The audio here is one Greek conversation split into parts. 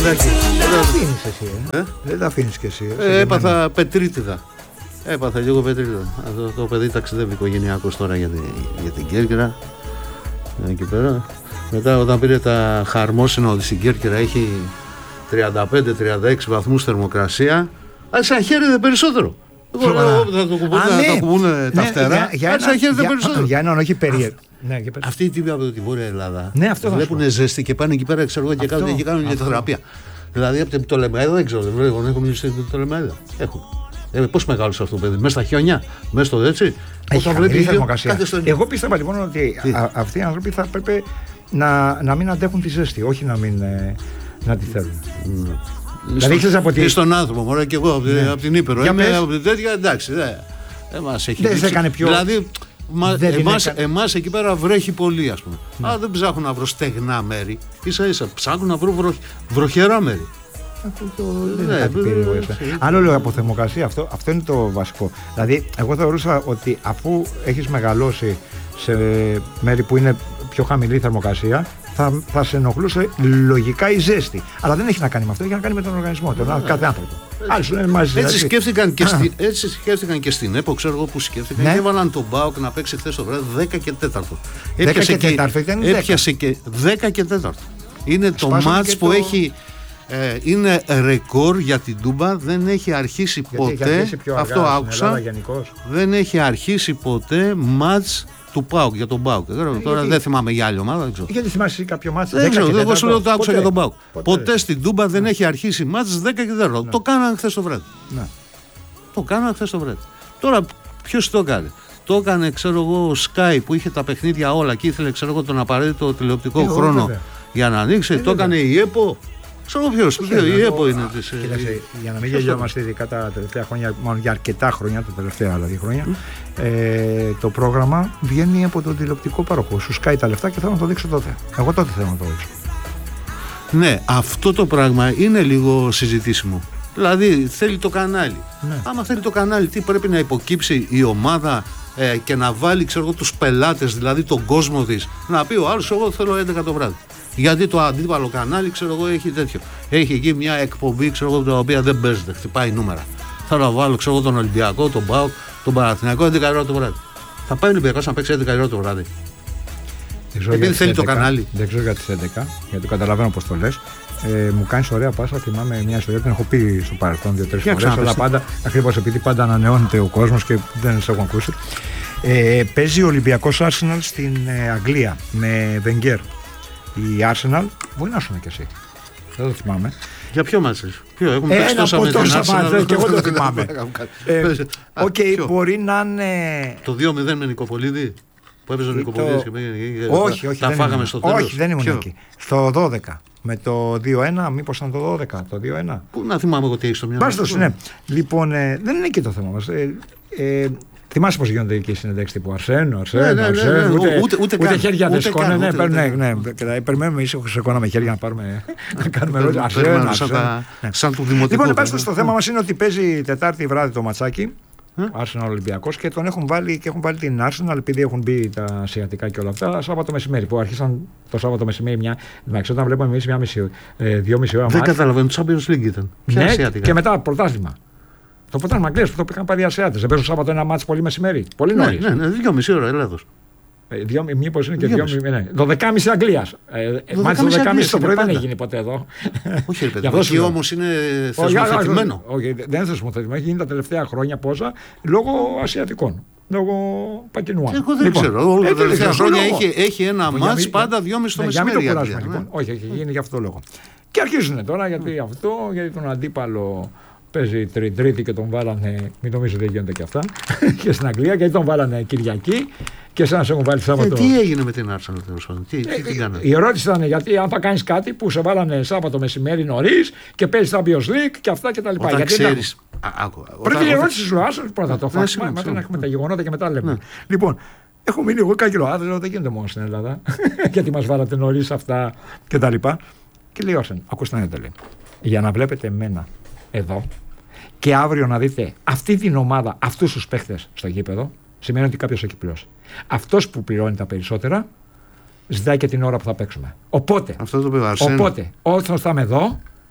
Δεν αφήνεις εσύ, δεν τα αφήνεις κι εσύ. Έπαθα πετρίτιδα. Έπαθα λίγο πετρίτιδα. Αυτό το παιδί ταξιδεύει οικογενειακός τώρα για την Κέρκυρα. Εκεί πέρα. Μετά όταν πήρε τα χαρμόσυνα ότι στην Κέρκυρα έχει 35-36 βαθμούς θερμοκρασία, σαν χαίρεται περισσότερο. Θα το κουμπούνε τα φτερά, σαν χαίρεται περισσότερο. Για έναν όχι περίεργο. Αυτοί οι τύποι από τη Βόρεια Ελλάδα βλέπουν ζέστη και πάνε εκεί πέρα, ξέρω εγώ, και κάνουν μια θεραπεία. Δηλαδή από την Πτολεμαίδα δεν ξέρω, δεν έχω μιλήσει στην Πτολεμαίδα. Έχουν. Πώς μεγάλωσε αυτό το παιδί, μέσα στα χιόνια, μέσα στο έτσι. Έχει χαμηλή θερμοκρασία. Εγώ πίστευα λοιπόν ότι αυτοί οι άνθρωποι θα πρέπει να μην αντέχουν τη ζέστη, όχι να τη θέλουν. Δηλαδή στον άνθρωπο, μωρέ, και εγώ από την Ήπειρο. Είμαι από την τέτοια, εντάξει. Δεν σε έκανε πιο. Δηλαδή, εμάς εκεί πέρα βρέχει πολύ, ας πούμε. Δεν ψάχνουν να βρω στεγνά μέρη. Ίσα-ίσα ψάχνουν να βρω βροχερά μέρη. Άλλο λέω από θερμοκρασία, αυτό είναι το βασικό. Δηλαδή, εγώ θεωρούσα ότι αφού έχεις μεγαλώσει σε μέρη που είναι πιο χαμηλή θερμοκρασία, θα σε ενοχλούσε λογικά η ζέστη. Αλλά δεν έχει να κάνει με αυτό, έχει να κάνει με τον οργανισμό, κάθε άνθρωπο. Έτσι σκέφτηκαν και στην ΕΠΟ, ξέρω εγώ που σκέφτηκαν. Και έβαλαν τον ΠΑΟΚ να παίξει χθες το βράδυ 10 και 4. 10 και 4 ήταν 10. Έπιασε και 10 και 4. Είναι το μάτς που έχει. Είναι ρεκόρ για την Τούμπα, δεν έχει αρχίσει ποτέ. Αυτό άκουσα. Δεν έχει αρχίσει ποτέ μάτς του ΠΑΟΚ για τον ΠΑΟΚ. Τώρα δεν θυμάμαι για άλλη ομάδα. Γιατί θυμάσαι κάποιο μάτς? Δεν ξέρω, εγώ σου λέω το άκουσα για τον ΠΑΟΚ. Ποτέ στην Τούμπα δεν έχει αρχίσει μάτς 10 και 4. Το κάνανε χθες το βράδυ. Το κάνανε χθες το βράδυ. Τώρα ποιος το έκανε? Το έκανε, ξέρω εγώ, ο Sky που είχε τα παιχνίδια όλα και ήθελε, ξέρω εγώ, τον απαραίτητο τηλεοπτικό χρόνο για να ανοίξει. Το έκανε η ΕΠΟ. Ξέρω ποιος, η ΕΠΟ είναι της. Για να μην γελιόμαστε ειδικά τα τελευταία χρόνια, μόνο για αρκετά χρόνια, τα τελευταία δηλαδή χρόνια, το πρόγραμμα βγαίνει από τον τηλεοπτικό παροχό. Σου σκάει τα λεφτά και θέλω να το δείξω τότε. Εγώ τότε θέλω να το δείξω. Ναι, αυτό το πράγμα είναι λίγο συζητήσιμο. Δηλαδή θέλει το κανάλι. Άμα θέλει το κανάλι, τι πρέπει να υποκύψει η ομάδα και να βάλει, ξέρω εγώ, τους πελάτες, δηλαδή τον κόσμο της, να πει ο άλλος, εγώ θέλω 11 το βράδυ. Γιατί το αντίπαλο κανάλι, ξέρω εγώ, έχει τέτοιο. Έχει εκεί μια εκπομπή, ξέρω εγώ, τα οποία δεν παίζεται, χτυπάει νούμερα. Θέλω να βάλω, ξέρω εγώ, τον Ολυμπιακό, τον ΠΑΟΚ, τον Παναθηναϊκό 11 ώρα το βράδυ. Θα πάει ο Ολυμπιακός να παίξει 11 ώρα το βράδυ. Επειδή θέλει 11, το κανάλι. Δεν ξέρω για τις 11, γιατί καταλαβαίνω πώς το λες. Μου κάνεις ωραία πάσα. Θυμάμαι μια ιστορία που την έχω πει στο παρελθόν 2-3 φορές. Αλλά πάντα, ακριβώς επειδή πάντα ανανεώνεται ο κόσμος και δεν σε έχω ακούσει. Παίζει ο Ολυμπιακός Arsenal στην Αγγλία με Wenger. Η Arsenal, μπορεί να σου είναι κι εσύ. Δεν το θυμάμαι. Για ποιο μάτσες? Ποιο, έχουμε παίξει τόσα με την Arsenal. Και εγώ το θυμάμαι. Μπορεί να είναι. Το 2-0 με Νικοπολίδη. Που έπαιζε ο Νικοπολίδης και πήγαινε. Όχι, τα φάγαμε στο τέλος. Όχι, δεν ήμουν εκεί. Στο 12. Με το 2-1, μήπως ήταν το 12, το 2-1. Πού να θυμάμαι εγώ τι έχει στο μυαλό. Μπάστος, ναι. Λοιπόν, δεν είναι εκεί το θέμα μας. Θυμάσαι πως γίνονται εκεί οι συνεντέξεις τύπου Αρσένο, ούτε χέρια δεν σκόνε. Περιμένουμε εμείς σηκώναμε χέρια να πάρουμε. Να κάνουμε ερώτηση. Αρσένο. Σαν του δημοτικού. Λοιπόν, μπάστος, το θέμα μας είναι ότι παίζει Τετάρτη βράδυ το ματσάκι. Arsenal Ολυμπιακός και τον έχουν βάλει την Arsenal επειδή έχουν μπει τα ασιατικά και όλα αυτά Σάββατο μεσημέρι που άρχισαν το Σάββατο μεσημέρι όταν βλέπουμε εμείς 2,5 ώρα. Δεν καταλαβαίνω, το Champions League ήταν. Ποια ασιατικά? Και μετά πρωτάθλημα. Το πρωτάθλημα Αγγλίας που το πήγαν πάρει οι Ασιάτες. Δεν παίζουν Σάββατο ένα μάτς πολύ μεσημέρι. Πολύ νωρίς. Ναι, 2,5 ώρα Ελλάδος. Μήπως είναι και 2,5. 12,5 Αγγλίας. Μάλιστα 12,5 το πρωί δεν έγινε ποτέ εδώ. Όχι, ρε παιδί. Εκεί όμως είναι θεσμοθετημένο. Όχι, δεν είναι θεσμοθετημένο. Έχει γίνει τα τελευταία χρόνια πόσα λόγω ασιατικών. Λόγω Πακινουά. Εγώ δεν ξέρω. Τα τελευταία χρόνια έχει ένα μάτς πάντα 2,5 το μεσημέρι. Όχι, έχει γίνει γι' αυτό το λόγο. Και αρχίζουν τώρα γιατί τον αντίπαλο. Παίζει Τρίτη και τον βάλανε. Μην νομίζω ότι δεν γίνονται και αυτά. Και στην Αγγλία γιατί τον βάλανε Κυριακή και σαν να σε έχουν βάλει Σάββατο. Τι έγινε με την Arsenal τέλος πάντων? Τι κάνανε? Η ερώτηση ήταν γιατί αν θα κάνεις κάτι που σε βάλανε Σάββατο μεσημέρι νωρίς και παίζεις Champions League και αυτά κτλ. Όταν ξέρεις. Πρέπει η ερώτηση σου Arsenal πρώτα το φάσμα. Μετά να έχουμε τα γεγονότα και μετά λέμε. Λοιπόν, έχω μείνει εγώ κάκυλο. Δεν γίνεται μόνο στην Ελλάδα. Γιατί μας βάλατε νωρίς αυτά κτλ. Και λέει Όσεν, ακούστε να λέει. Για να βλέπετε εμένα εδώ. Και αύριο να δείτε αυτή την ομάδα, αυτούς τους παίχτες στο γήπεδο, σημαίνει ότι κάποιος έχει πληρώσει. Αυτός που πληρώνει τα περισσότερα, ζητάει και την ώρα που θα παίξουμε. Οπότε, αυτό το όταν θα είμαι εδώ,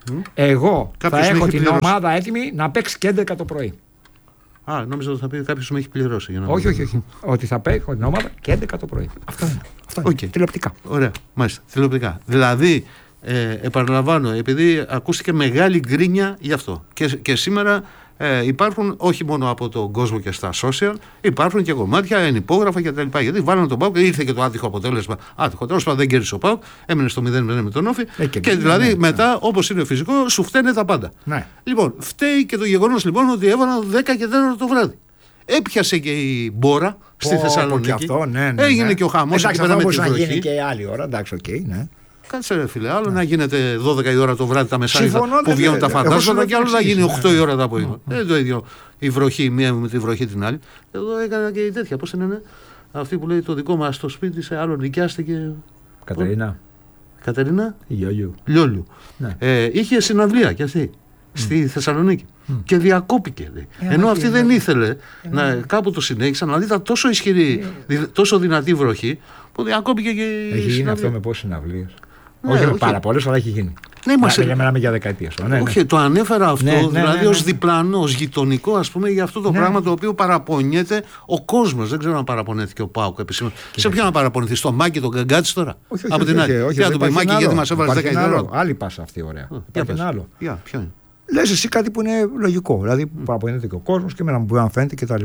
Εγώ θα έχω την ομάδα έτοιμη να παίξει και 11 το πρωί. Νόμιζα ότι θα πει κάποιος με έχει πληρώσει. Για να όχι. Ότι θα παίξω την ομάδα και 11 το πρωί. Αυτό είναι. Τηλεοπτικά. Ωραία, μάλιστα. Τηλεοπτικά. Δηλαδή, επαναλαμβάνω, επειδή ακούστηκε μεγάλη γκρίνια γι' αυτό. Και σήμερα υπάρχουν όχι μόνο από τον κόσμο και στα social, υπάρχουν και κομμάτια, ενυπόγραφα κτλ. Γιατί βάλανε τον ΠΑΟΚ και ήρθε και το άτυχο αποτέλεσμα. Τέλος πάντων δεν κέρδισε ο ΠΑΟΚ, έμεινε στο 0-0 με τον Όφη. Και δηλαδή μετά, όπως είναι φυσικό, σου φταίνε τα πάντα. Ναι. Λοιπόν, φταίει και το γεγονός λοιπόν ότι έβαλαν 10 και 4 το βράδυ. Έπιασε και η μπόρα στη Θεσσαλονίκη. Αυτό, ναι. Έγινε και ο χαμός εκεί πέρα με τη βροχή. Να γίνει και άλλη ώρα, εντάξει, ναι. Κάτσε ρε φίλε, άλλο να γίνεται 12 η ώρα το βράδυ τα μεσάνυχτα που βγαίνουν τα φαντάσματα και άλλο να γίνει 8 η ώρα το απόγευμα. Δεν είναι το ίδιο η βροχή η μία με τη βροχή την άλλη. Εδώ έκανα και η τέτοια, πώς είναι αυτή που λέει το δικό μας το σπίτι σε άλλο νοικιάστηκε. Κατερίνα. Λιόλιου. Είχε συναυλία κι αυτή στη Θεσσαλονίκη. Και διακόπηκε. Ενώ αυτή δεν ήθελε να κάπου το συνέχισαν, αλλά ήταν τόσο ισχυρή, τόσο δυνατή βροχή που διακόπηκε και η συναυλία. Έχει γίνει αυτό με πόσες συναυλίες? Όχι με πάρα πολλές, αλλά έχει γίνει. Μιλάμε για δεκαετίες. Όχι, το ανέφερα αυτό δηλαδή ως διπλανό, ως γειτονικό, ας πούμε, για αυτό το πράγμα το οποίο παραπονιέται ο κόσμος. Δεν ξέρω αν παραπονέθηκε ο ΠΑΟΚ επισήμως. Σε ποιον να παραπονηθεί, στο Μάκη τον Γκαγκάτση τώρα? Από την άλλη. Όχι, να του πει Μάκη, γιατί μας έβαλε 10 η ώρα. Άλλη πάσα αυτή, ωραία. Υπάρχει ένα άλλο. Ποιο είναι? Λες εσύ κάτι που είναι λογικό. Δηλαδή παραπονιέται και ο κόσμος και εμένα μου μπορεί να φαίνεται κτλ.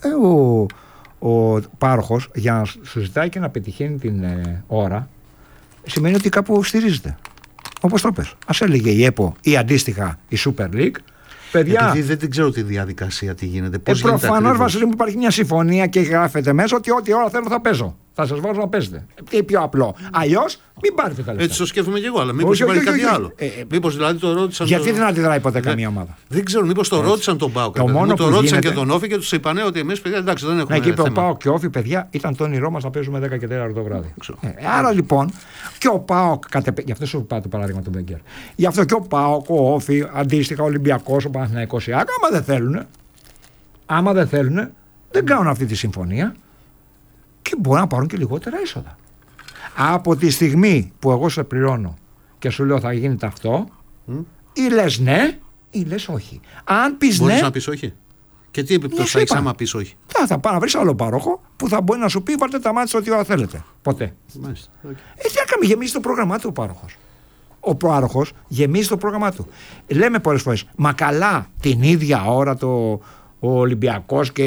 Ο πάροχος για να σου ζητάει και να πετυχαίνει την ώρα σημαίνει ότι κάπου στηρίζεται. Όπως το πες. Ας έλεγε η ΕΠΟ ή αντίστοιχα η Super League. Παιδιά, επειδή δεν ξέρω τη διαδικασία τι γίνεται. Προφανώς Βασίλη μου υπάρχει μια συμφωνία και γράφεται μέσα ότι ό,τι ώρα θέλω θα παίζω. Θα σας βάζω να παίζετε. Τι πιο απλό. Αλλιώς μην πάρετε τα λεφτά. Έτσι το σκέφτομαι και εγώ, αλλά μήπως υπάρχει κάτι άλλο. Μήπως δηλαδή το ρώτησαν. Γιατί δεν αντιδράει ποτέ καμία ομάδα? Δεν ξέρω, μήπως το ρώτησαν τον ΠΑΟΚ. Το ρώτησαν και τον Όφη και τους είπανε ότι εμείς παιδιά εντάξει δεν έχουμε. Εκεί είπε ο ΠΑΟΚ και ο Όφη, παιδιά, ήταν το όνειρό μας να παίζουμε 10 και 4 το βράδυ. Άρα λοιπόν και ο ΠΑΟΚ, γι' αυτό σου πάω το παράδειγμα του Μπέγκερ. Γι' αυτό και ο ΠΑΟΚ, ο Όφη, αντίστοιχα ο Ολυμπιακός, ο Παναθηναϊκός, άμα δεν θέλουν, δεν κάνουν αυτή τη συμφωνία. Και μπορεί να πάρουν και λιγότερα έσοδα. Από τη στιγμή που εγώ σε πληρώνω και σου λέω θα γίνεται αυτό, ή λες ναι, ή λες όχι. Αν πεις ναι. Μπορείς να πεις όχι. Και τι επιπτώσεις θα έχεις άμα πεις όχι? Θα πάει να βρεις άλλο πάροχο που θα μπορεί να σου πει βάλτε τα μάτια ό,τι ώρα θέλετε. Ποτέ. Μάλιστα. Τι έκαμε, γεμίζει το πρόγραμμά του ο πάροχος. Ο πάροχος γεμίζει το πρόγραμμά του. Λέμε πολλές φορές, μα καλά την ίδια ώρα ο Ολυμπιακός και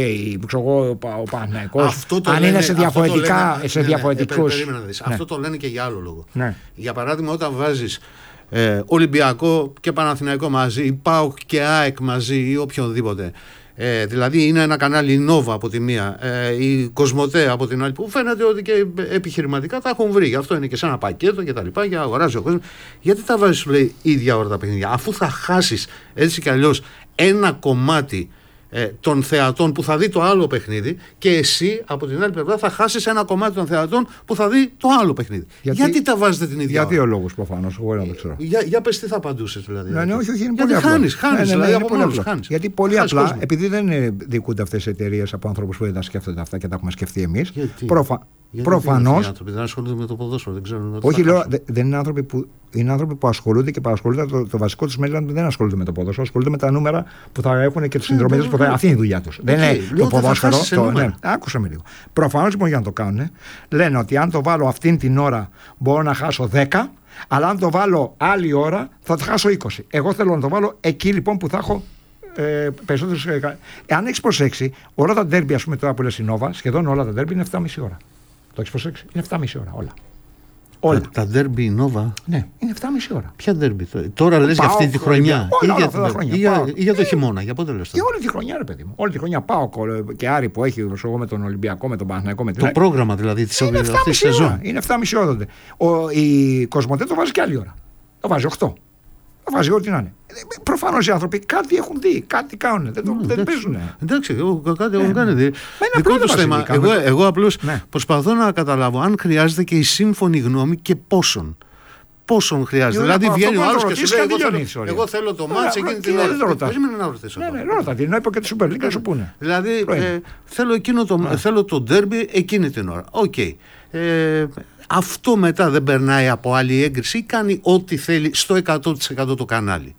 ο Παναθηναϊκός, αν είναι σε διαφορετικούς. Αυτό το λένε και για άλλο λόγο. Ναι. Για παράδειγμα, όταν βάζεις Ολυμπιακό και Παναθηναϊκό μαζί, ή ΠΑΟΚ και ΑΕΚ μαζί, ή οποιονδήποτε. Δηλαδή είναι ένα κανάλι Nova από τη μία, η Κοσμοτέ από την άλλη, που φαίνεται ότι και επιχειρηματικά τα έχουν βρει. Γι' αυτό είναι και σε ένα πακέτο και τα λοιπά, για να αγοράζει ο κόσμος. Γιατί τα βάζεις, σου λέει, ίδια ώρα τα παιχνίδια, αφού θα χάσεις έτσι κι αλλιώς ένα κομμάτι των θεατών που θα δει το άλλο παιχνίδι, και εσύ από την άλλη πλευρά θα χάσεις ένα κομμάτι των θεατών που θα δει το άλλο παιχνίδι. Γιατί τα βάζετε την ίδια ώρα? Για δύο λόγους προφανώς, εγώ δεν το ξέρω. Για πες τι θα απαντούσες δηλαδή. Ναι, όχι, είναι γιατί πολύ χάνεις, δηλαδή από μόνος χάνεις. Γιατί πολύ απλά, επειδή δεν διοικούνται αυτές οι εταιρείες από άνθρωπους που δεν τα σκέφτονται αυτά και τα έχουμε σκεφτεί εμείς. Προφανώς. Οι άνθρωποι δεν ασχολούνται με το ποδόσφαιρο, δεν ξέρουν. Όχι, λέω, δεν είναι άνθρωποι που. Είναι άνθρωποι που ασχολούνται και παρασχολούνται. Το βασικό του μέλημα δεν ασχολούνται με το ποδόσφαιρο. Ασχολούνται με τα νούμερα που θα έχουν και του συνδρομητές που θα. Αυτή είναι η δουλειά του. Δεν είναι το ποδόσφαιρο. Ναι, άκουσα με λίγο. Προφανώς λοιπόν για να το κάνουν, λένε ότι αν το βάλω αυτήν την ώρα μπορώ να χάσω 10, αλλά αν το βάλω άλλη ώρα θα χάσω 20. Εγώ θέλω να το βάλω εκεί λοιπόν που θα έχω περισσότερους. Αν έχει προσέξει, όλα τα ντέρμπι, ας πούμε τώρα που λες η Nova, σχεδόν όλα τα ντέρμπι είναι 7,5 ώρα. Το έχεις προσέξει? Είναι 7,5 ώρα όλα. Όλα. Τα ντέρμπι Nova. Ναι, είναι 7,5 ώρα. Ποια ντέρμπι τώρα λες για αυτή τη χρονιά? Ή για το χειμώνα? Για πότε λες? Για όλη τη χρονιά, ρε παιδί μου. Όλη τη χρονιά πάω και Άρη που έχει εγώ με τον Ολυμπιακό, με τον Παναθηναϊκό. Το πρόγραμμα δηλαδή της σεζόν. Είναι 7,5 ώρα. Η Κοσμοτέ το βάζει και άλλη ώρα. Το βάζει 8. Το βάζει ό,τι να είναι. Προφανώς οι άνθρωποι κάτι έχουν δει, κάτι κάνουν. Δεν παίζουν. Εντάξει, κάτι έχουν κάνει. Δικό τους θέμα. Εγώ απλώς προσπαθώ να καταλάβω αν χρειάζεται και η σύμφωνη γνώμη και πόσον. Πόσον χρειάζεται. Δηλαδή βγαίνει ο άλλος και σου λέει: εγώ θέλω το μάτς εκείνη την ώρα. Πώς είναι να ρωτήσω? Ναι, ρώτα την. Είπα και τη Super League να σου πούνε. Δηλαδή θέλω το ντέρμπι εκείνη την ώρα. Οκ. αυτό μετά δεν περνάει από άλλη έγκριση ή κάνει ό,τι θέλει στο 100% το κανάλι?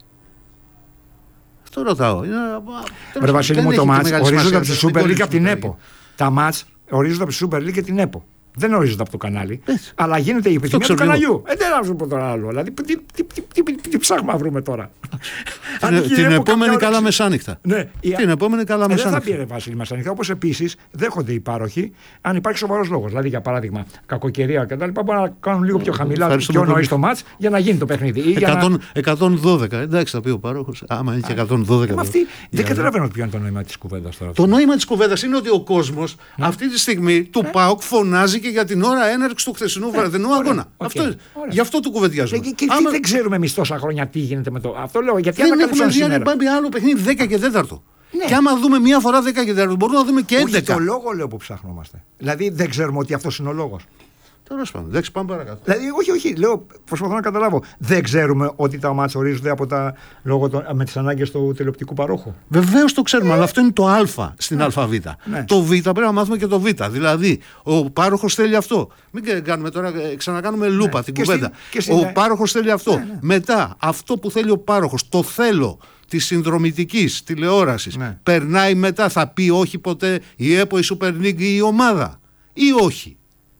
Αυτό ρωτάω. Ρε Βασίλη μου, το μάτς ορίζονται από τη Super League και από την ΕΠΟ. Τα μάτς ορίζονται από τη Super League και την ΕΠΟ. Δεν ορίζονται από το κανάλι. Έτσι. Αλλά γίνεται η επιθυμία του καναλιού. Δεν θα βρούμε τώρα άλλο. Δηλαδή, τι ψάχνουμε να βρούμε τώρα? Την επόμενη καλά μεσάνυχτα. Ναι, την επόμενη καλά μεσάνυχτα. Δεν θα πει ρε Βασίλη μεσάνυχτα. Όπως επίσης δέχονται οι πάροχοι, αν υπάρχει σοβαρός λόγος. Δηλαδή, για παράδειγμα, κακοκαιρία κτλ. Μπορούν να κάνουν λίγο πιο χαμηλά, πιο νωρίς το μάτς για να γίνει το παιχνίδι. 112. Εντάξει, θα πει ο πάροχος. Άμα είναι και 112. Δεν καταλαβαίνω ποιο είναι το νόημα της κουβέντας τώρα. Το νόημα της κουβέντας είναι ότι ο κόσμος αυτή τη στιγμή του ΠΑΟΚ φωνάζει και για την ώρα έναρξη του χθεσινού βραδινού αγώνα. Γι' αυτό το κουβεντιάζουμε. Και δεν ξέρουμε εμείς τόσα χρόνια τι γίνεται με το. Αυτό λέω. Γιατί δεν έχουμε δει αν υπάρχει άλλο παιχνίδι 10 και 4. Ναι. Και άμα δούμε μία φορά 10 και 4, μπορούμε να δούμε και 11. Όχι το λόγο λέω που ψάχνομαστε. Δηλαδή δεν ξέρουμε ότι αυτός είναι ο λόγος. Τέλος πάντων, εντάξει, πάμε παρακάτω. Δηλαδή, όχι, λέω, προσπαθώ να καταλάβω. Δεν ξέρουμε ότι τα μάτς ορίζονται με τις ανάγκες του τηλεοπτικού παρόχου. Βεβαίως το ξέρουμε, αλλά αυτό είναι το Α στην ΑΒ. Ναι. Το Β πρέπει να μάθουμε και το Β. Δηλαδή, ο πάροχος θέλει αυτό. Μην κάνουμε τώρα, ξανακάνουμε λούπα την κουβέντα. Ο πάροχος θέλει αυτό. Ναι. Μετά, αυτό που θέλει ο πάροχος, το θέλω της συνδρομητικής τηλεόρασης, περνάει μετά, θα πει όχι ποτέ η ΕΠΟ, η Super League ή η ομάδα. Ή όχι.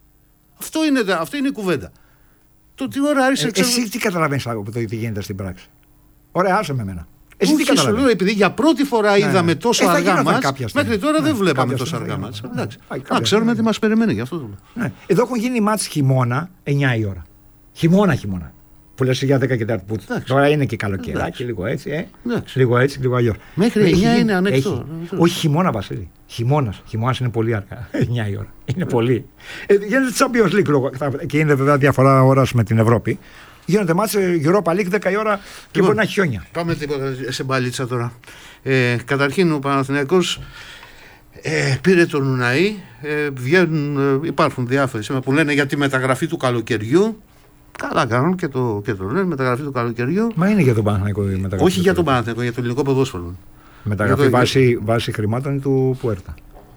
Αυτό είναι η κουβέντα. Το τι ώρα άρχισε. Εσύ τι καταλαβαίνεις από το τι γίνεται στην πράξη? Ωραία, άσε με εμένα. Εσύ τι καταλαβαίνεις? Επειδή για πρώτη φορά είδαμε τόσο αργά μάτς, μέχρι τώρα δεν βλέπαμε τόσο αργά μάτς. Ξέρουμε τι μας περιμένει, γι' αυτό το λέω. Εδώ έχουν γίνει μάτς χειμώνα 9 η ώρα. Χειμώνα. Που λες για 10 και 4. Τώρα είναι και καλοκαιράκι, λίγο έτσι. Λίγο έτσι, λίγο αλλιώς. Μέχρι 9 είναι ανοιχτό. Όχι χειμώνα, Βασίλη. Χειμώνας είναι πολύ αργά. 9 η ώρα. Είναι πολύ. Γίνεται Champions League και είναι βέβαια διαφορά ώρας με την Ευρώπη. Γίνονται μάτς Europa League 10 η ώρα και μπορεί να έχει χιόνια. Πάμε σε μπαλίτσα τώρα. Καταρχήν ο Παναθηναϊκός πήρε τον Ουναΐ. Υπάρχουν διάφοροι που λένε για τη μεταγραφή του καλοκαιριού. Καλά κάνουν και το λένε, μεταγραφή του καλοκαιριού. Μα είναι για τον Παναθηναϊκό η μεταγραφή? Όχι για τον Παναθηναϊκό, για το ελληνικό ποδόσφαιρο. Μεταγραφή βάση χρημάτων του Πουέρτα.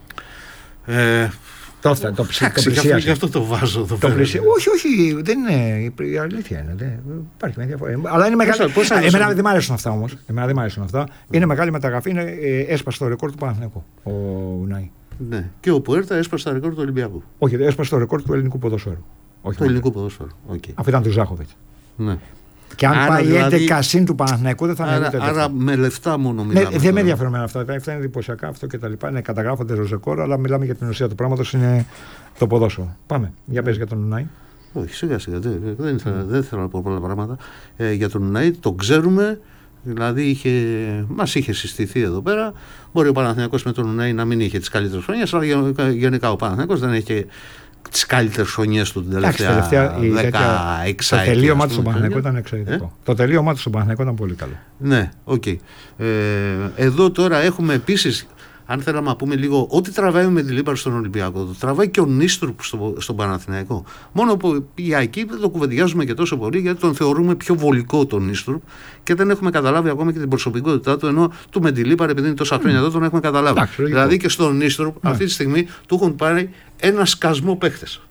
Το πλησιάζει. Γι' αυτό το βάζω εδώ πέρα. Όχι, δεν είναι. Η αλήθεια είναι. Υπάρχει μια διαφορά. Αλλά είναι μεγάλη. Εμένα δεν μ' αρέσουν αυτά. Είναι μεγάλη μεταγραφή. Έσπασε το ρεκόρ του Παναθηναϊκού ο Ουνάι. Ναι. Και ο Πουέρτα έσπασε το ρεκόρ του Ολυμπιακού. Όχι, έσπασε το ρεκόρ του ελληνικού ποδοσφαίρου. Το ελληνικό ποδόσφαιρο. Αυτό ήταν του Ζάχοβιτς. Ναι. Και αν πάει δηλαδή, 11 συν του Παναθηναϊκού δεν θα είναι ούτε. Άρα με λεφτά μόνο μιλάμε. Δεν με ενδιαφέρουν αυτά. Αυτά είναι εντυπωσιακά αυτό και τα λοιπά. Ναι, καταγράφονται ροζεκόρα, αλλά μιλάμε για την ουσία του πράγματος. Είναι το ποδόσφαιρο. Πάμε. Για πες για τον Ουνάι. Όχι, σιγά. Δεν θέλω να πω πολλά πράγματα. Για τον Ουνάι το ξέρουμε. Δηλαδή μας είχε συστηθεί εδώ πέρα. Μπορεί ο Παναθηναϊκός με τον Ουνάι να μην είχε τις καλύτερες χρονιές, αλλά γενικά ο Παναθηναϊκός δεν έχει τις καλύτερες χρονιές του την τελευταία 16. Το τελείωμά του στον Παναθηναϊκό ήταν εξαιρετικό. Το τελείωμά του στον Παναθηναϊκό ήταν πολύ καλό. Ναι, οκ. Εδώ τώρα έχουμε επίσης, αν θέλαμε να πούμε λίγο, ό,τι τραβάει με τη Λίμπαρ στον Ολυμπιακό, το τραβάει και ο Νίστρουπ στον Παναθηναϊκό. Μόνο που για εκεί δεν το κουβεντιάζουμε και τόσο πολύ, γιατί τον θεωρούμε πιο βολικό τον Νίστρουπ και δεν έχουμε καταλάβει ακόμα και την προσωπικότητά του. Ενώ του με τη Λίμπαρ, επειδή είναι τόσα χρόνια εδώ, τον έχουμε καταλάβει. Δηλαδή και στον Νίστρουπ αυτή τη στιγμή του έχουν πάρει ένα σκασμό παίχτες.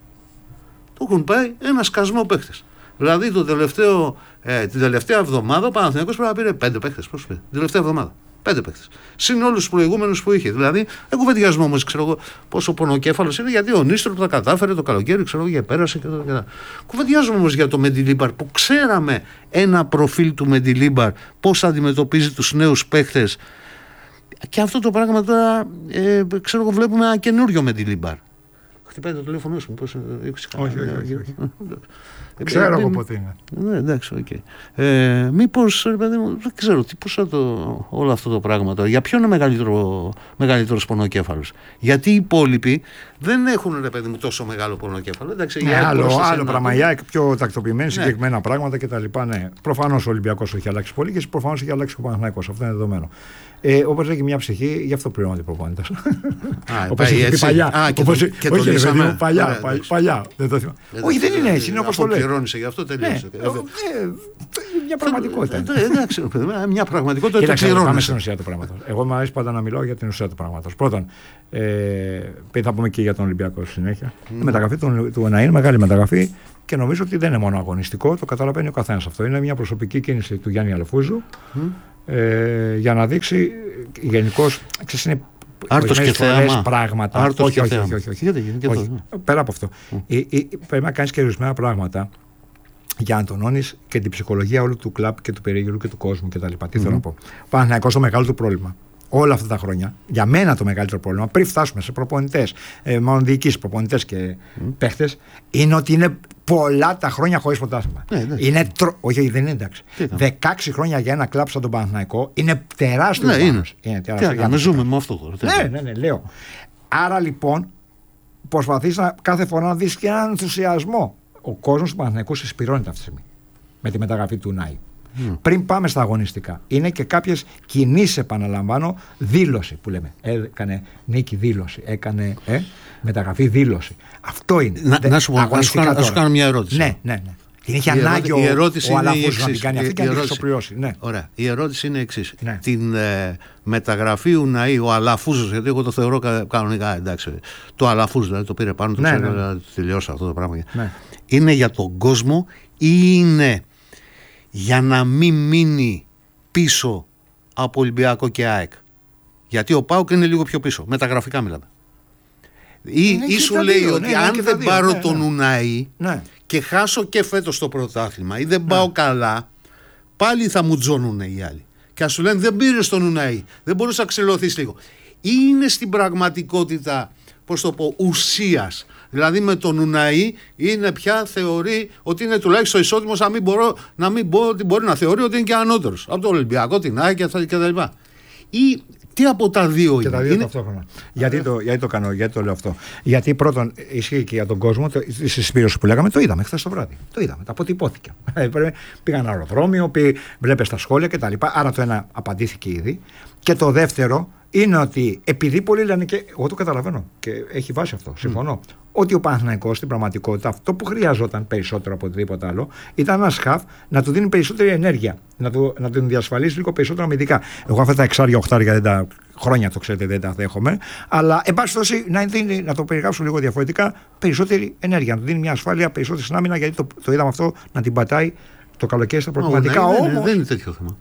Δηλαδή την τελευταία εβδομάδα ο Παναθηναϊκός πρέπει να πήρε 5 παίχτες. Πώς πει, την τελευταία εβδομάδα. 5 παίχτες. Συν όλους τους προηγούμενους που είχε. Δηλαδή, δεν κουβεντιάζουμε όμως πόσο πονοκέφαλος είναι, γιατί ο Νίστροπ τα κατάφερε το καλοκαίρι, και πέρασε και τα. Κουβεντιάζουμε όμως για το Μεντιλίμπαρ που ξέραμε ένα προφίλ του Μεντιλίμπαρ, πώς αντιμετωπίζει τους νέους παίχτες. Και αυτό το πράγμα τώρα βλέπουμε ένα καινούριο Μεντιλίμπαρ. Χτυπάει το τηλέφωνο σου, πώς. Όχι. Ξέρω από πότε είναι. Ναι, εντάξει, οκ. Μήπως, παιδί μου, δεν ξέρω πώς όλο αυτό το πράγμα τώρα. Για ποιον είναι μεγαλύτερος πονοκέφαλος? Γιατί οι υπόλοιποι δεν έχουν, ρε παιδί μου, τόσο μεγάλο πονοκέφαλο. Εντάξει, ναι, άλλο πράγμα. Η ΑΕΚ πιο τακτοποιημένη, συγκεκριμένα πράγματα κτλ. Ναι. Προφανώς ο Ολυμπιακός έχει αλλάξει πολύ και προφανώς έχει αλλάξει ο Παναθηναϊκός. Αυτό είναι δεδομένο. Όπως έχει μια ψυχή, γι' αυτό πληρώνονται οι προπονητές. Όπως είχε πει παλιά. Και Ξεκινήσαμε. Παλιά. Όχι, δεν είναι έτσι. Είναι όπως το λέει. Πληρώνεις γι' αυτό, τελείωσε. Μια πραγματικότητα. Εντάξει, μια πραγματικότητα. Κοίταξε, πάμε στην ουσία του πράγματος. Εγώ μου αρέσει πάντα να μιλάω για την ουσία του πράγματος. Πρώτον, θα πούμε και για τον Ολυμπιακό συνέχεια. Η μεταγραφή του να είναι μεγάλη μεταγραφή και νομίζω ότι δεν είναι μόνο αγωνιστικό, το καταλαβαίνει ο καθένας αυτό. Είναι μια προσωπική κίνηση του Γιάννη Αλαφούζου για να δείξει γενικώς. Είναι άρτος και θέαμα. Πράγματα. Όχι. Πέρα από αυτό. Πρέπει να κάνεις και ορισμένα πράγματα για να τονώνεις και την ψυχολογία όλου του κλαμπ και του περίγυρου και του κόσμου κτλ. Τι θέλω να πω. Παναθηναϊκός το μεγάλο του πρόβλημα όλα αυτά τα χρόνια, για μένα το μεγαλύτερο πρόβλημα, πριν φτάσουμε σε προπονητές, μάλλον διοικήσεις, προπονητές και παίχτες, είναι ότι είναι πολλά τα χρόνια χωρίς πρωτάθλημα. Όχι, δεν είναι εντάξει. 16 χρόνια για ένα κλαμπ σαν τον Παναθηναϊκό είναι τεράστιο. Είναι τεράστιο. Να ζούμε με αυτό. Ναι, λέω. Άρα λοιπόν, προσπαθείς κάθε φορά να δεις και έναν ενθουσιασμό. Ο κόσμος του Παναθηναϊκού συσπηρώνεται αυτή τη στιγμή με τη μεταγραφή του Νάη. Πριν πάμε στα αγωνιστικά, είναι και κάποιες κινήσεις, επαναλαμβάνω, δήλωση που λέμε. Έκανε νίκη δήλωση, έκανε μεταγραφή δήλωση. Αυτό είναι. Να σου κάνω μια ερώτηση. Ναι. Την είχε ανάγκη ο Αλαφούζος να την κάνει αυτή και να την εξοπληρώσει. Ωραία. Η ερώτηση είναι η εξής. Την μεταγραφή Ουναή, ο Αλαφούζος, γιατί εγώ το θεωρώ κανονικά, εντάξει, το Αλαφούζος δηλαδή το πήρε πάνω, το ξέρω να τελειώσει αυτό το πράγμα. Είναι για τον κόσμο ή είναι για να μην μείνει πίσω από Ολυμπιακό και ΑΕΚ? Γιατί ο ΠΑΟΚ είναι λίγο πιο πίσω, μεταγραφικά μιλάμε. Ή σου λέει ότι αν δεν πάρω τον Ουναή και χάσω και φέτος το πρωτάθλημα ή δεν πάω καλά, πάλι θα μου τζώνουνε οι άλλοι. Και ας σου λένε δεν πήρες τον Ουναή, δεν μπορείς να ξελωθείς λίγο. Ή είναι στην πραγματικότητα, πώς το πω, ουσίας. Δηλαδή με τον Ουναή είναι πια θεωρεί ότι είναι τουλάχιστον ισότιμος, να μην πω ότι μπορεί να θεωρεί ότι είναι και ανώτερος από τον Ολυμπιακό, την ΑΕΚ κτλ. Ή τι από τα δύο είναι? Και τα δύο ταυτόχρονα. Γιατί το κάνω, γιατί το λέω αυτό? Γιατί πρώτον ισχύει και για τον κόσμο, η συσπήρωση που λέγαμε, το είδαμε χθες το βράδυ. Το είδαμε, τα αποτυπώθηκε. Πήγαν αεροδρόμιο, βλέπε στα σχόλια κτλ. Άρα το ένα απαντήθηκε ήδη. Και το δεύτερο είναι ότι επειδή πολλοί λένε, και εγώ το καταλαβαίνω και έχει βάση αυτό, συμφωνώ, ότι ο Παναθηναϊκός στην πραγματικότητα αυτό που χρειαζόταν περισσότερο από οτιδήποτε άλλο ήταν ένα χαφ να του δίνει περισσότερη ενέργεια, να του διασφαλίσει λίγο περισσότερο αμυντικά. Εγώ αυτά τα εξάρια, οχτάρια χρόνια το ξέρετε δεν τα δέχομαι, αλλά εν πάση περιπτώσει να το περιγράψω λίγο διαφορετικά, περισσότερη ενέργεια, να του δίνει μια ασφάλεια περισσότερη στην άμυνα, γιατί το είδαμε αυτό να την πατάει το καλοκαίρι στα προγραμματικά. Δεν είναι τέτοιο θέμα.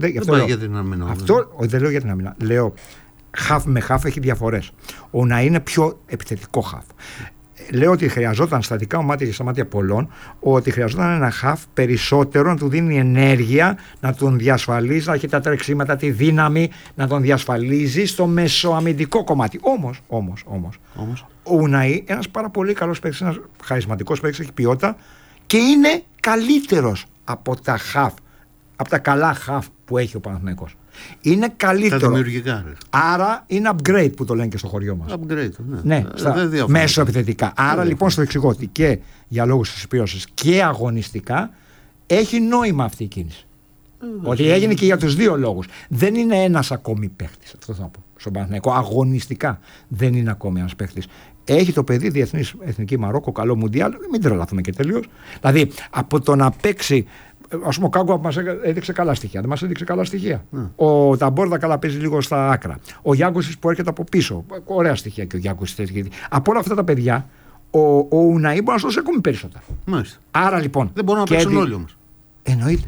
Δεν λέω για την άμυνα. Λέω χαφ με χαφ έχει διαφορές. Ο να είναι πιο επιθετικό χαφ. Λέω ότι χρειαζόταν στατικά μάτια και στα μάτια πολλών, ότι χρειαζόταν ένα χαφ περισσότερο να του δίνει ενέργεια, να τον διασφαλίζει, να έχει τα τρεξίματα, τη δύναμη, να τον διασφαλίζει στο μεσοαμυντικό κομμάτι. Όμως, ο Ουναή, ένας πάρα πολύ καλός παίκτης, ένας χαρισματικός παίκτης, έχει ποιότητα και είναι καλύτερος από τα χαφ, από τα καλά χαφ που έχει ο Παναθηναϊκός. Είναι καλύτερο. Τα δημιουργικά. Άρα είναι upgrade που το λένε και στο χωριό μας. Upgrade, ναι. Μέσω επιθετικά. Άρα λοιπόν στο εξηγώ ότι και για λόγους της συσπήρωσης και αγωνιστικά έχει νόημα αυτή η κίνηση. Ότι έγινε και για τους δύο λόγους. Δεν είναι ένας ακόμη παίχτης. Αυτό θα πω. Στον Παναθηναϊκό αγωνιστικά δεν είναι ακόμη ένας παίχτης. Έχει το παιδί διεθνής εθνική Μαρόκο, καλό Μουντιάλ. Μην τρελαθούμε και τελείως. Δηλαδή από το να παίξει. Ας πούμε, ο Κάγκουα μας έδειξε καλά στοιχεία. Δεν μας έδειξε καλά στοιχεία. Ο Ταμπόρδα καλά παίζει λίγο στα άκρα. Ο Γιάνκοσης που έρχεται από πίσω. Ωραία στοιχεία και ο Γιάνκοσης. Από όλα αυτά τα παιδιά, ο Ουναή μπορεί να σου δώσει ακόμη περισσότερα. Μάλιστα. Άρα λοιπόν. Δεν μπορούν να παίξουν όλοι όμως. Εννοείται.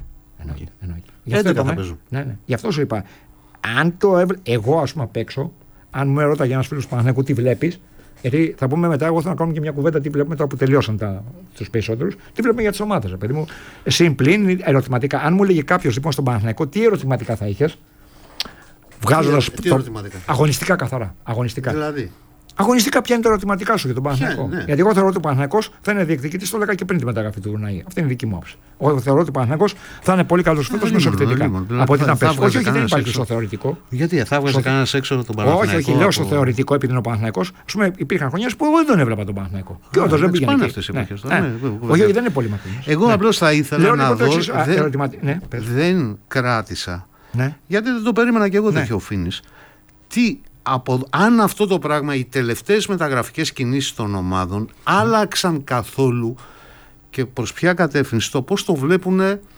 Γι' αυτό σου είπα. Αν εγώ, ας πούμε, απ' έξω, αν μου έρωτα για ένα φίλο του Παναθηναϊκού τι βλέπεις. Γιατί θα πούμε μετά, εγώ θέλω να κάνουμε και μια κουβέντα τι βλέπουμε τώρα που τελειώσαν τους περισσότερους. Τι βλέπουμε για τις ομάδες, παιδί μου. Συμπλήν ερωτηματικά. Αν μου έλεγε κάποιος λοιπόν στον Παναθηναϊκό, τι ερωτηματικά θα είχες, βγάζοντας. Αγωνιστικά καθαρά. Αγωνιστικά. Δηλαδή. Αγωνιστικά, ποια είναι τα ερωτηματικά σου για τον Παναθηναϊκό? Ναι. Γιατί εγώ θεωρώ ότι ο Παναθηναϊκός θα είναι διεκδικητής, το έλεγα και πριν τη μεταγραφή του Ουναή. Αυτή είναι η δική μου άποψη. Εγώ θεωρώ ότι ο Παναθηναϊκός θα είναι πολύ καλός φέτος μεσοεπιθετικά. Από ό,τι ήταν πέρσι. Όχι, δεν υπάρχει στο θεωρητικό. Γιατί θα έβγαζε κανένα έξω τον Παναθηναϊκό? Όχι, λέω στο θεωρητικό επειδή είναι ο Παναθηναϊκός. Α πούμε, υπήρχαν χρονιές που εγώ δεν τον έβλεπα τον Παναθηναϊκό. Και όντως δεν πήγαινε. Όχι, δεν είναι πολύ μακρινό. Εγώ απλώς θα ήθελα να δω. Δεν κράτησα. Γιατί δεν το περίμενα και εγώ τέτοιο Φίνις. Τι αν αυτό το πράγμα, οι τελευταίες μεταγραφικές κινήσεις των ομάδων άλλαξαν καθόλου και προς ποια κατεύθυνση, το πώς το βλέπουν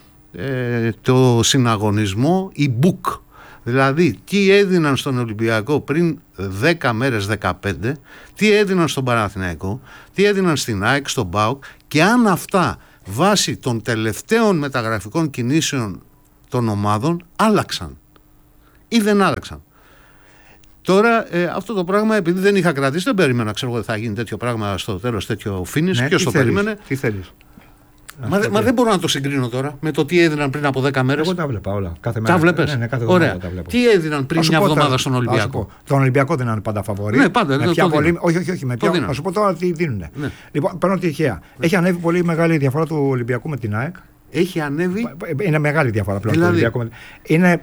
το συναγωνισμό οι Μπουκ. Δηλαδή τι έδιναν στον Ολυμπιακό πριν 10 μέρες, 15, τι έδιναν στον Παναθηναϊκό, τι έδιναν στην ΑΕΚ, στον ΠΑΟΚ, και αν αυτά βάσει των τελευταίων μεταγραφικών κινήσεων των ομάδων άλλαξαν ή δεν άλλαξαν. Τώρα αυτό το πράγμα, επειδή δεν είχα κρατήσει, δεν περίμενα, ξέρω εγώ, θα γίνει τέτοιο πράγμα στο τέλος, τέτοιο finish. Ποιος το περίμενε? Τι θέλεις? Μα δεν μπορώ να το συγκρίνω τώρα με το τι έδιναν πριν από 10 μέρες. Εγώ τα βλέπα όλα. Κάθε μέρα. Τα βλέπεις? Ναι, κάθε ωραία. Τα βλέπω. Τι έδιναν πριν μια εβδομάδα στον Ολυμπιακό? Τον Ολυμπιακό δεν είναι πάντα φαβορί. Ναι, πάντα. Όχι. Να σου πω τώρα τι δίνουν. Ναι. Λοιπόν, παίρνω τυχαία. Έχει ανέβει πολύ μεγάλη διαφορά του Ολυμπιακού με την ΑΕΚ. Έχει ανέβει. Είναι μεγάλη διαφορά πλέον. Δηλαδή, το Ολυμπιακό. Είναι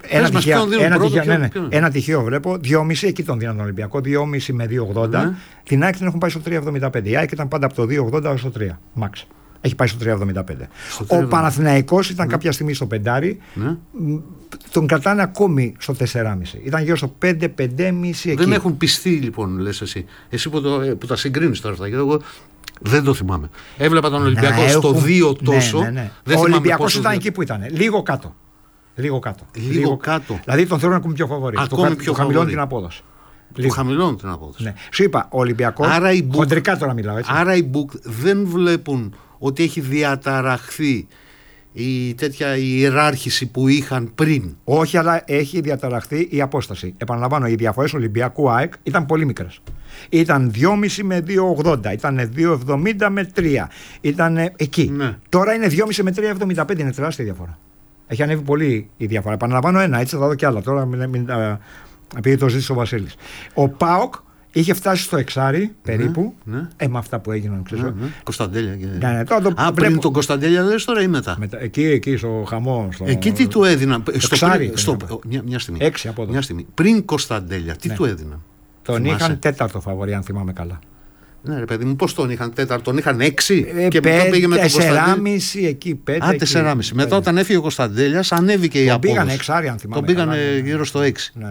ένα τυχαίο βλέπω. 2,5 εκεί τον δίναν τον Ολυμπιακό. 2,5 με 2,80. Ναι. Την ΑΕΚ την έχουν πάει στο 3,75. Η ΑΕΚ ήταν πάντα από το 2,80 έως το 3. Max. Έχει πάει στο 3,75. Ο Παναθηναϊκός ήταν κάποια στιγμή στο 5. Ναι. Τον κρατάνε ακόμη στο 4,5. Ήταν γύρω στο 5-5,5 εκεί. Δεν έχουν πιστεί λοιπόν, λες εσύ. Εσύ που τα συγκρίνεις τώρα αυτά. Εγώ δεν το θυμάμαι. Έβλεπα τον Ολυμπιακό στο 2 τόσο. Ναι. Ο Ολυμπιακός ήταν εκεί που ήταν. Λίγο κάτω. Λίγο κάτω. Δηλαδή τον θέλουν ακόμη πιο φαβορί. Του χαμηλώνει την απόδοση. Του χαμηλώνει την απόδοση. Ναι. Σου είπα, ο Ολυμπιακός. Χοντρικά τώρα μιλάω, έτσι. Άρα οι Μπουκ δεν βλέπουν ότι έχει διαταραχθεί η ιεράρχηση που είχαν πριν. Όχι, αλλά έχει διαταραχθεί η απόσταση. Επαναλαμβάνω, οι διαφορές Ολυμπιακού ΑΕΚ ήταν πολύ μικρές. Ήταν 2,5 με 2,80, ήταν 2,70 με 3. Ήταν εκεί. Ναι. Τώρα είναι 2,5 με 3,75, είναι τεράστια διαφορά. Έχει ανέβει πολύ η διαφορά. Επαναλαμβάνω ένα, έτσι θα δω κι άλλα. Τώρα επειδή το ζήτησε ο Βασίλης. Ο ΠΑΟΚ είχε φτάσει στο 6 περίπου. Ναι. Με αυτά που έγιναν, ξέρω. Ναι. Κωνσταντέλια. Πριν τον Κωνσταντέλια λες τώρα ή μετά? Εκεί στο χαμό. Εκεί τι του έδιναν? Μια στιγμή. 6 από εδώ. Μια στιγμή. Πριν Κωνσταντέλια, τι του έδιναν? Τον είχαν 4ο φαβορί, αν θυμάμαι καλά. Ναι, ρε παιδί μου, πώς τον είχαν 4ο? Τον είχαν 6 και μετά πήγε με τον Κωνσταντέλια. 4,5 εκεί, 5. 4,5. Μετά όταν έφυγε ο Κωνσταντέλιας, ανέβηκε η απόδοση. Τον πήγαν 6, αν θυμάμαι. Τον πήγαν γύρω στο 6.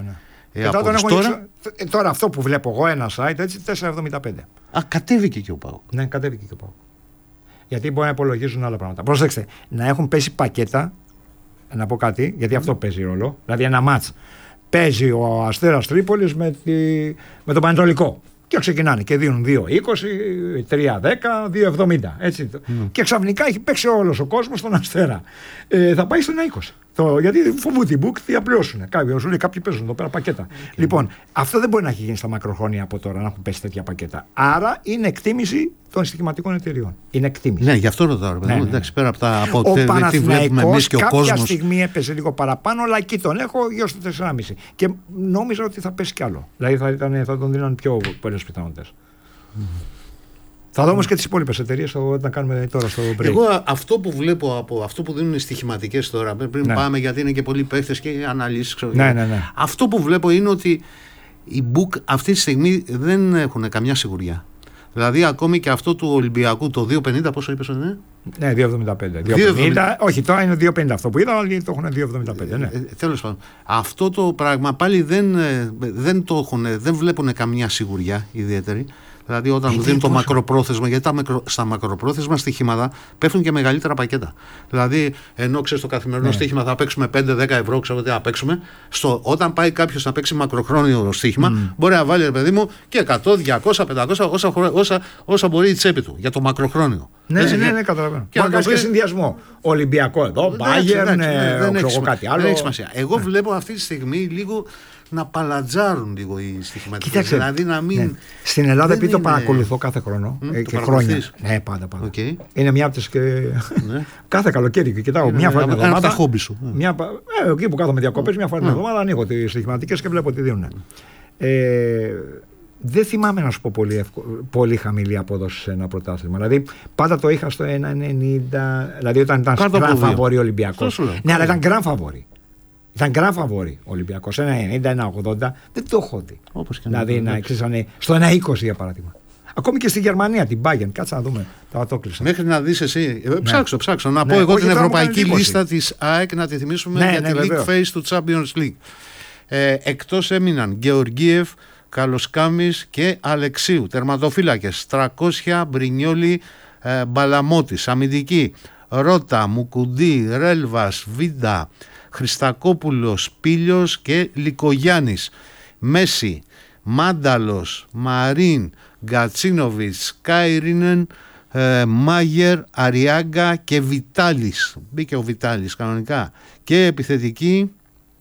Τώρα αυτό που βλέπω εγώ, ένα site, έτσι, 4,75. Κατέβηκε και ο ΠΑΟΚ. Ναι, κατέβηκε και ο ΠΑΟΚ. Γιατί μπορεί να υπολογίζουν άλλα πράγματα. Προσέξτε, να έχουν πέσει πακέτα, να πω κάτι, γιατί αυτό παίζει ρόλο. Δηλαδή ένα μάτς παίζει ο Αστέρας Τρίπολης με τον Πανετολικό. Και ξεκινάνε και δίνουν 2,20, 3,10, 2,70. Έτσι. Και ξαφνικά έχει παίξει όλος ο κόσμος στον Αστέρα. Θα πάει στο 1,20. Γιατί φοβούνται οι Μπουκ, θα πληρώσουν. Κάποιοι παίζουν εδώ πέρα πακέτα. Λοιπόν, αυτό δεν μπορεί να έχει γίνει στα μακροχρόνια από τώρα, να έχουν πέσει τέτοια πακέτα. Άρα είναι εκτίμηση των στοιχηματικών εταιριών. Είναι εκτίμηση. Ναι, γι' αυτό ρωτάω. Ναι. Εντάξει, πέρα από τα ο Παναθηναϊκός κάποια στιγμή έπεσε λίγο παραπάνω, αλλά εκεί τον έχω γύρω στο 4,5. Και νόμιζα ότι θα πέσει κι άλλο. Δηλαδή θα τον δίναν πιο πολλές πιθανότητες. Θα δω όμως και τις υπόλοιπες εταιρείες όταν κάνουμε τώρα στο break. Εγώ αυτό που βλέπω από αυτό που δίνουν οι στοιχηματικές τώρα, πριν πάμε, γιατί είναι και πολλοί παίχτες και αναλύσεις. Ναι. Αυτό που βλέπω είναι ότι οι Book αυτή τη στιγμή δεν έχουν καμιά σιγουριά. Δηλαδή ακόμη και αυτό του Ολυμπιακού, το 2,50, πόσο είπες ότι είναι? Ναι, 2,75. Όχι, τώρα είναι 2,50 αυτό που είδα, αλλά το έχουν 2,75. Ναι. Τέλος πάντων. Αυτό το πράγμα πάλι δεν βλέπουν καμιά σιγουριά ιδιαίτερη. Δηλαδή όταν δίνουν το μακροπρόθεσμα, γιατί στα μακροπρόθεσμα στοιχήματα πέφτουν και μεγαλύτερα πακέτα. Δηλαδή, ενώ ξέρεις το καθημερινό στοίχημα θα παίξουμε 5-10 ευρώ, ξέρω τι θα παίξουμε, όταν πάει κάποιος να παίξει μακροχρόνιο στοίχημα, μπορεί να βάλει, ρε παιδί μου, και 100, 200, 500, όσα μπορεί η τσέπη του για το μακροχρόνιο. Ναι, καταλαβαίνω. Και να κάνει και συνδυασμό. Ολυμπιακό εδώ, Bayern, κάτι άλλο. Δεν έχει σημασία. Εγώ βλέπω αυτή τη στιγμή λίγο να παλατζάρουν λίγο οι στοιχηματικές. Δηλαδή να μην. Ναι. Στην Ελλάδα, επειδή το παρακολουθώ κάθε χρόνο και χρόνια. Ναι, πάντα. Okay. Είναι μια από τις. Κάθε καλοκαίρι και κοιτάω μια φορά την εβδομάδα. Ένα τα χόμπι σου. Εκεί που κάθομαι διακοπές, μια φορά την εβδομάδα ανοίγω τις στοιχηματικές και βλέπω τι δίνουν. Δεν θυμάμαι να σου πω πολύ χαμηλή απόδοση σε ένα πρωτάθλημα. Δηλαδή πάντα το είχα στο 1,90. Δηλαδή όταν ήταν grand φαβορί Ολυμπιακός. Ναι, αλλά ήταν grand φαβορί. Ήταν grand φαβορί Ολυμπιακός. 1,90, 1,80. Δεν το έχω δει. Δηλαδή να εξήσανε στο 1,20 για παράδειγμα. Ακόμη και στη Γερμανία, την Bayern. Κάτσε να δούμε. Το κλείσα. Μέχρι να δεις εσύ. Ψάξω. Να πω εγώ την ευρωπαϊκή λίστα της ΑΕΚ, να τη θυμίσουμε για τη League Phase του Champions League. Εκτός έμειναν Γεωργίευ, Καλοσκάμης και Αλεξίου. Τερματοφύλακες 300, Μπρινιόλι, Μπαλαμώτης. Αμυντική Ρώτα, Μουκουντή, Ρέλβας, Βίντα, Χριστακόπουλος, Πίλιος και Λικογιάννης. Μέση, Μάνταλος, Μαρίν, Γκατσίνοβιτς, Κάιρινεν, Μάγερ, Αριάγκα και Βιτάλης. Μπήκε ο Βιτάλης κανονικά. Και επιθετική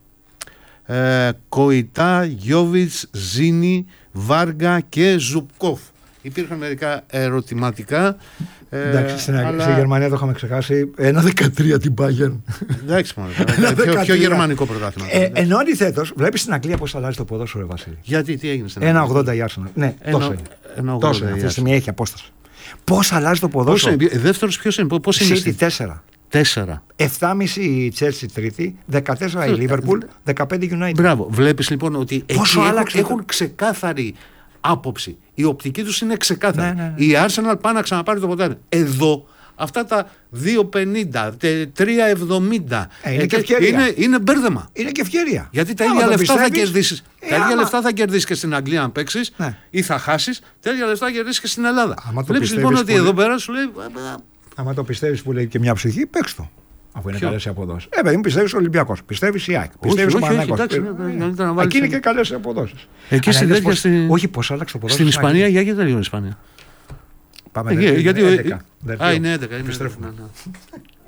Κοϊτά, Γιόβιτς, Ζίνη, Βάργα και Ζουπκόφ. Υπήρχαν μερικά ερωτηματικά. Εντάξει, στη Γερμανία το είχαμε ξεχάσει. 1-13 την Bayern. Εντάξει, μόνο. Πιο γερμανικό πρωτάθλημα. Ενώ αντιθέτως, βλέπεις στην Αγγλία πώς αλλάζει το ποδόσφαιρο, Βασίλη. Γιατί, τι έγινε στην Αγγλία? 1-80 η Arsenal. Ναι, τόσο. Αυτή τη στιγμή έχει απόσταση. Πώς αλλάζει το ποδόσφαιρο. Δεύτερος ποιος είναι, πώς είναι? City 4. 7,5 η Chelsea τρίτη, 14 η Liverpool, 15 United. Μπράβο. Βλέπεις λοιπόν ότι έχουν ξεκάθαρη άποψη. Η οπτική τους είναι ξεκάθαρη. Ναι. Η Arsenal πάει να ξαναπάρει το ποτέ. Εδώ αυτά τα 2,50, 3,70 είναι μπέρδεμα. Είναι και ευκαιρία. Γιατί τα ίδια λεφτά θα κερδίσεις. Τα ίδια λεφτά θα κερδίσεις και στην Αγγλία αν παίξεις, ή θα χάσεις. Τα ίδια λεφτά θα κερδίσεις και στην Ελλάδα. Βλέπεις λοιπόν ότι εδώ πέρα σου λέει. Άμα το πιστεύεις που λέει και μια ψυχή, παίξ' το. Αφού είναι καλές οι αποδόσεις. Παιδί μου, πιστεύεις ο Ολυμπιακός, πιστεύεις η ΑΕΚ, πιστεύεις ο Παναθηναϊκός. Εκεί είναι και καλές οι αποδόσεις. Εκεί στην τέτοια. Όχι, πώς άλλαξε το ποδόσφαιρο. Στην Ισπανία, για τα λίγο Ισπανία. Πάμε. Γιατί. Είναι 11. Επιστρέφουμε.